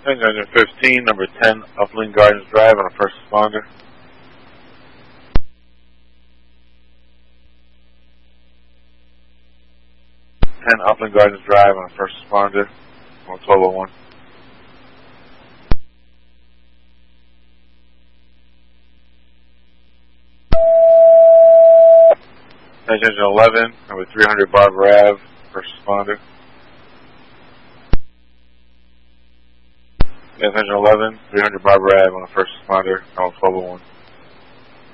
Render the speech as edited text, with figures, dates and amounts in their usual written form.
Engine 15, number 10, Upland Gardens Drive on a first responder. 10 Upland Gardens Drive on a first responder on 1201. Engine 11, number 300 Barbara Ave, first responder. Engine 11, 300 Barbara Ave on a first responder on 1201.